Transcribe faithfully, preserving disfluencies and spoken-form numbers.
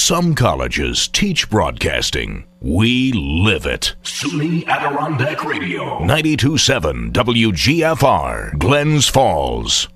Some colleges teach broadcasting. We live it. SUNY Adirondack Radio. ninety-two point seven W G F R, Glens Falls.